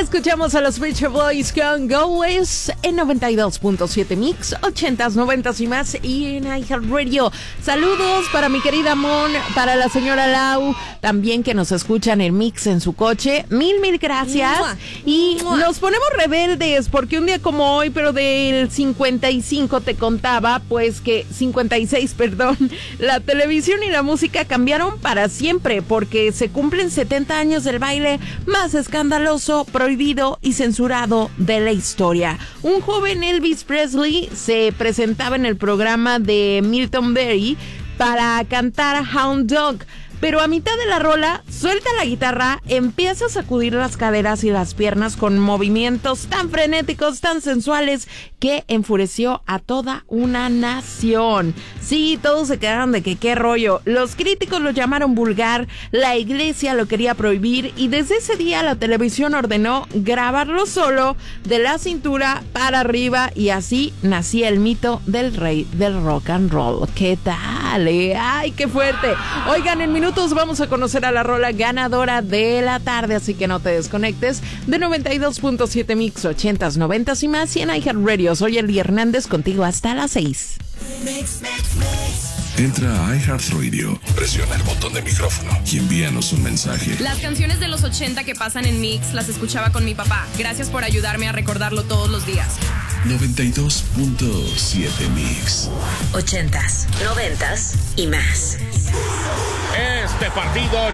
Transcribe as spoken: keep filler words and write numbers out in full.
Escuchamos a los Beach Boys con Go West en noventa y dos punto siete Mix, ochentas, noventas y más, y en iHeartRadio. Saludos para mi querida Mon, para la señora Lau, también que nos escuchan en Mix en su coche. Mil, mil gracias. ¡Mua! Y ¡mua! Nos ponemos rebeldes porque un día como hoy, pero del cincuenta y cinco te contaba, pues que cincuenta y seis, perdón, la televisión y la música cambiaron para siempre porque se cumplen setenta años del baile más escandaloso, prohibido y censurado de la historia. Un joven Elvis Presley se presentaba en el programa de Milton Berry para cantar Hound Dog, pero a mitad de la rola suelta la guitarra, empieza a sacudir las caderas y las piernas con movimientos tan frenéticos, tan sensuales, que enfureció a toda una nación. Sí, todos se quedaron de que qué rollo. Los críticos lo llamaron vulgar, la iglesia lo quería prohibir y desde ese día la televisión ordenó grabarlo solo de la cintura para arriba y así nacía el mito del rey del rock and roll. ¿Qué tal? Eh? ¡Ay, qué fuerte! Oigan, en minutos vamos a conocer a la rola ganadora de la tarde, así que no te desconectes de noventa y dos punto siete Mix, ochentas, noventas y más, y en iHeartRadio. Soy Eli Hernández, contigo hasta las seis. Entra a iHeartRadio, presiona el botón de micrófono y envíanos un mensaje. Las canciones de los ochenta que pasan en Mix las escuchaba con mi papá. Gracias por ayudarme a recordarlo todos los días. noventa y dos punto siete Mix. Ochentas, noventas y más. Este partido